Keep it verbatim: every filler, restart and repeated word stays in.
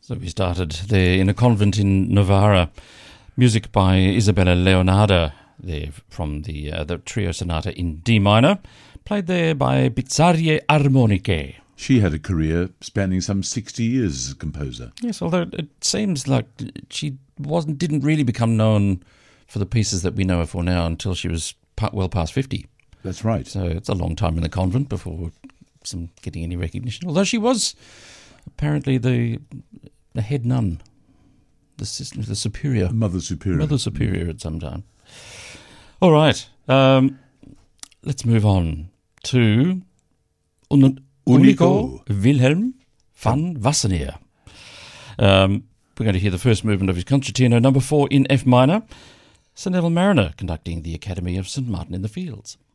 So we started there in a convent in Novara. Music by Isabella Leonardo, there from the uh, the trio sonata in D minor, played there by Bizzarie Armoniche. She had a career spanning some sixty years as a composer. Yes, although it seems like she wasn't didn't really become known for the pieces that we know her for now until she was well past fifty. That's right. So it's a long time in the convent before some getting any recognition. Although she was apparently the the head nun, the sister, the superior, Mother Superior, Mother Superior at some time. All right, um, let's move on to Un- Unico Wilhelm van Wassenaar. Um, we're going to hear the first movement of his concertino number four in F minor. Sir Neville Marriner conducting the Academy of Saint Martin in the Fields.